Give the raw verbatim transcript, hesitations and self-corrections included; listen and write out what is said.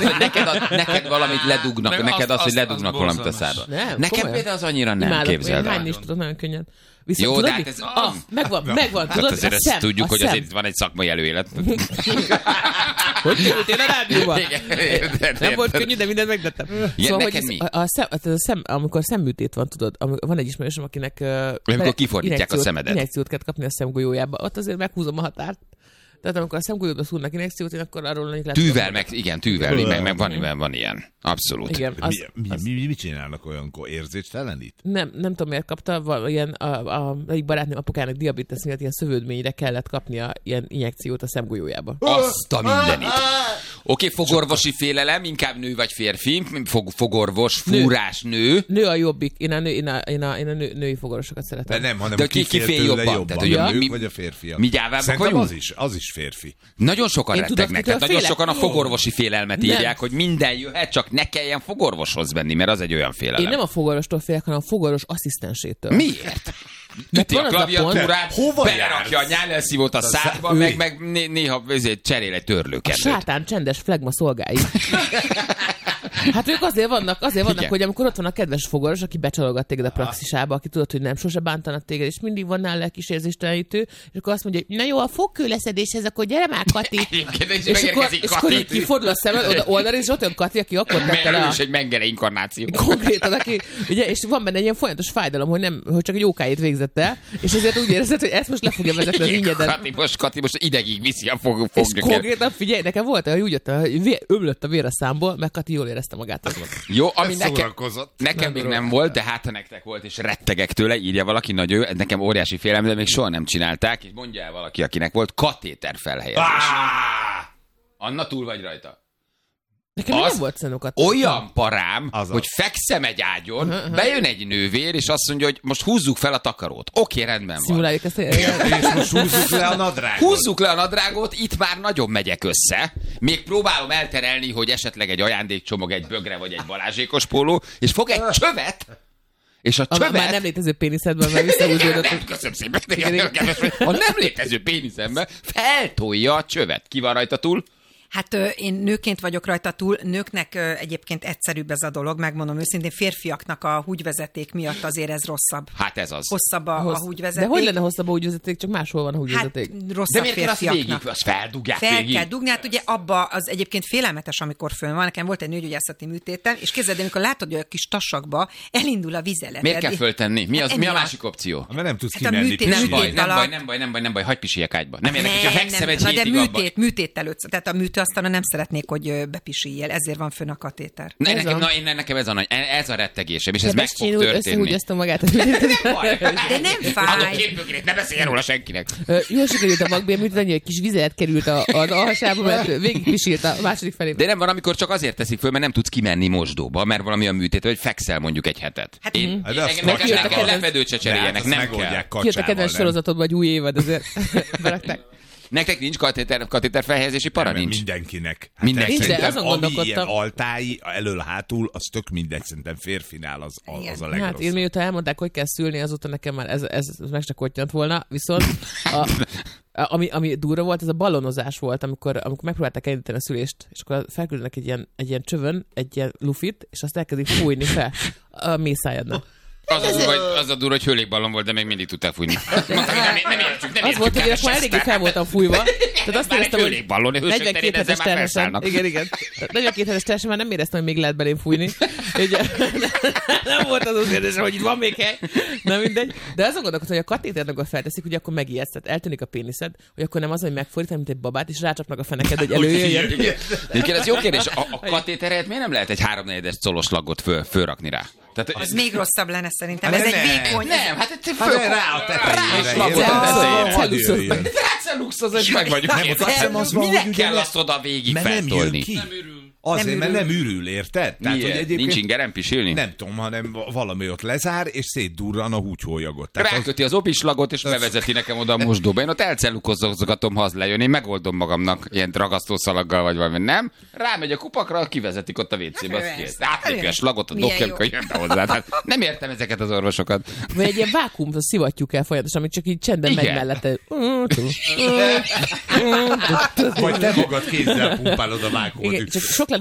hogy neked, a, neked valamit ledugnak, Nem, neked az, az, hogy az, ledugnak az valamit a borzalmas. szádba. Nem, Nekem komolyan. például az annyira nem, Imádok, képzeld én el. hányni is tudod nagyon könnyen. Viszont Jó, tudod, de hát mi? ez... Ah, megvan, megvan, Hát tudod, azért a ezt szem, tudjuk, a hogy szem. azért itt van egy szakmai előélet. Hogy kerültél a rádióba? Igen, Nem volt könnyű, de mindent megtettem. Szóval, hogy neked ez, mi? a, a, szem, a szem, amikor szemműtét van, tudod, amikor van egy ismerősöm, akinek uh, amikor kifordítják a injekciót- szemedet. Injekciót kell kapni a szemgolyójába. Ott azért meghúzom a határt. Tehát amikor a szemgolyóba szúrnak injekciót, én akkor arról lennék lehet. Tűvel, meg, igen, tűvel, meg, meg van, van, van ilyen. Abszolút. Igen, az, Mi, mi, az, mi, mi, mit csinálnak olyankor? Érzéstelenít? nem, nem tudom, miért kapta, val- ilyen, a, a, egyik barátnőm apukának diabetes miatt ilyen szövődményre kellett kapnia ilyen injekciót a szemgolyójába. Azt a mindenit. Oké, okay, fogorvosi félelem, inkább nő vagy férfi, Fog, fogorvos, fúrás, nő. Nő a jobbik, én a, nő, én a, én a, én a nő, női fogorvosokat De szeretem. nem, hanem De ki ki- ki fél fél tőle jobban? jobban. Tehát, hogy hogy a a- nők mi- vagy a férfiak? mi gyávábbak Szerintem vagyunk? az is, az is férfi. Nagyon sokan Én tudod, rettegnek, kitől tehát nagyon félek? sokan a fogorvosi félelmet Nem. írják, hogy minden jöhet, csak ne kelljen fogorvoshoz menni, mert az egy olyan félelem. Én nem a fogorvostól félek, hanem a fogorvos asszisztensétől. Miért? Mert Üti a van az a klaviatúrát, pont- Hova belerakja a nyálelszívót a szádba, Ülj. meg, meg né- néha ezért cserél egy A törlőkendőt. sátán csendes flegma szolgái. Hát ők azért vannak, azért vannak, Igen. hogy amikor ott van a kedves fogoros, aki becsalogat téged a praxisába, aki tudod, hogy nem sose bántanak téged, és mindig van nála kis érzéstelenítő, és akkor azt mondja, hogy na jó, a fogkőleszedéshez, akkor gyere már, Kati. Egyébként is És akkor, megérkezik és akkor így Kati. kifordul a szemed, oda oldalra, és ott jön Kati, aki akkor tette le Mert ő a... is egy mengere inkarnáció. Konkrétan, aki, ugye, és van benne egy ilyen folyamatos fájdalom, hogy, nem, hogy csak egy ókáit végzett el, és ezért úgy érzed, hogy ezt most le fogja vezetni az ingyedet. Kati most, Kati most idegig viszi a fog, És fognyöket. konkrétan figyelj, nekem volt olyan, hogy úgy jött, hogy vé- ömlött a vér a számból, meg Kati jól érezte magát azon. Jó, ami nekem, Szórakozott. nekem Nem még róla. nem volt, de hát ha nektek volt, és rettegek tőle, írja valaki, nagyon jó, ez nekem óriási félelem, de még soha nem csinálták, és mondja el valaki, akinek volt katéter felhelyezés. Anna, túl vagy rajta. Nekem Az nem volt szenokat. Olyan parám, Az hogy fekszem egy ágyon, bejön egy nővér, és azt mondja, hogy most húzzuk fel a takarót. Oké, rendben van. Szimuláljuk ezt. És most húzzuk le a nadrágot. Húzzuk le a nadrágot, itt már nagyon megyek össze. Még próbálom elterelni, hogy esetleg egy ajándékcsomag, egy bögre vagy egy balázsékos póló, és fog egy csövet, és a A, csövet... már nem létező péniszedben, mert visszahúzódott. Nem, köszönöm szépen. A nem létező péniszembe feltolja a csövet. Ki van rajta túl? Hát ö, én nőként vagyok rajta túl, nőknek ö, egyébként egyszerűbb ez a dolog, megmondom őszintén, férfiaknak a húgyvezeték miatt azért ez rosszabb. Hát ez az. Hosszabb a, a Hossz- húgyvezeték. De hogy lenne hosszabb a húgyvezeték, csak máshol van a Hát húgyvezeték. De rosszabb miért kell azt végig? férfiaknak. Azt feldugják Fel végig. kell dugni, hát ugye abba az egyébként félelmetes, amikor fönn van. Nekem volt egy nőgyógyászati műtéten, és képzeld, amikor látod, hogy a kis tasakba elindul a vizelet. Miért kell föltenni? Mi, az, mi a Emiatt. másik opció? Mert nem tudsz Hát a kimenni. műtét- Nem műtét baj, nem alatt- baj, nem baj, nem baj, nem baj, hagyj pisiljek ágyba. Nem érdekel, hogyha Nem, fekszem nem, egy na de hétig abban. műtét, műtét előtt, tehát a műtőasztalon nem szeretnék, hogy ö, bepisiljél, ezért van fönn a katéter. Ne, Ez nekem, a- na, én, nekem ez a, nagy, ez a rettegésem, és ez meg fog Sebestyén úr történni. összehúgyozta magát. Nem baj. De nem fáj. Adok két bögrét, ne beszéljen róla senkinek. Ö, Jól sikerült a magbélműtét, annyi, hogy kis vizelet került a- az alhasába, mert végig pisilt a második felé. De nem van, amikor csak azért teszik föl, mert nem tudsz kimenni mosdóba, mert valami a műtét, vagy fekszel mondjuk egy hetet. Hát- Én, Hát én, de azt nekem neki jött a nekem kedvenc- lepedőt se cseréljenek, azt nem kell. megoldják Kijött a kacsával, kedvenc nem? sorozatodban, egy új évad, ezért berakták. Nektek nincs katéter, katéter felhelyezési para? Nem, Nincs. Mindenkinek. Hát Mindenkinek. Nincs, de szerintem, azon ami gondolkodtam. ilyen altái, elől-hátul, az tök mindegy, szerintem férfinál az, az, az a Hát legrosszabb. én mióta elmondták, hogy kell szülni, azóta nekem már ez, ez meg se kottyant volna, viszont a, ami, ami durva volt, ez a ballonozás volt, amikor, amikor megpróbálták elindítani a szülést, és akkor felküldenek egy ilyen, egy ilyen csövön, egy ilyen lufit, és azt elkezdik fújni fel a mészájadnak. Az a durva, hogy, az a durva, hogy hőlékballon volt, de még mindig tudták fújni. Mondtam, hogy nem, nem értjük, nem Az értjük. volt, hogy én akkor eléggé fel voltam fújva. Tehát azt Már éreztem, egy hogy hőlékballon, hősök negyvenkét terén, ezzel hetes már terhesen. felszállnak. Igen, igen. Tehát negyvenkét hetes terhesen már nem éreztem, hogy még lehet belém fújni. Ugye, nem volt az az érzésem, hogy itt van még hely. Nem mindegy. De azon gondolkodtam, hogy a katéternek a felteszik, ugye akkor megijedsz, tehát eltűnik a péniszed, hogy akkor nem az, hogy megfordítanak, mint egy babát, és rácsapnak a feneked, hogy előjöjjön. Egyébként ez jó kérdés. A, a katéteret miért nem lehet egy háromnegyedes colos lagot föl, fölrakni rá? Tehát, Az még rosszabb lenne szerintem. Hát Ez de egy nem. vékony. nem, hát egy Hát föl... de rá a tetejére. slagot érted? a tetejére. Hadd jöjjön. Celluxhoz, és meg vagyunk. Nem, ott hiszem, az van, Minek hogy ugye kell ne- azt oda végig Mert nem jön feltolni? ki. Nem ürül. Azért, Nem mert ürül. nem ürül, érted? Tehát, hogy Miért? egyébként Nincs ingeren pisilni? nem tudom, hanem valami ott lezár, és szétdurran a húgyhólyagot. Tehát az, Ráköti az obislagot, és bevezeti nekem oda a mosdóba. Én ott elcellukozgatom, ha az lejön. Én megoldom magamnak ilyen ragasztószalaggal, vagy valami. Nem? Rámegy a kupakra, kivezetik ott a vécébe. Azt kész. Átlépi a slagot, a Milyen dokkem, jó. jön be hozzá. Hát nem értem ezeket az orvosokat. Vagy egy ilyen vákuum, szivattyúk el folyamatosan, amit csak így csendben megy Igen. mellette. vagy te magad kézzel pumpálod a Igen, vákumot. csak sok